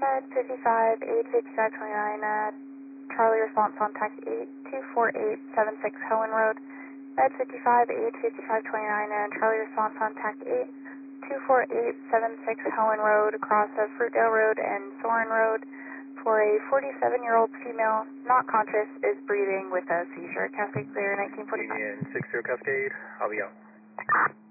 Med 55, 85529, Charlie response on TAC 824876 Helen Road. Med 55, 85529, Charlie response on TAC 824876 Helen Road across Fruitdale Road and Soren Road for a 47-year-old female, not conscious, is breathing with a seizure. Cascade clear, 1945. Union 60 Cascade, I'll be out.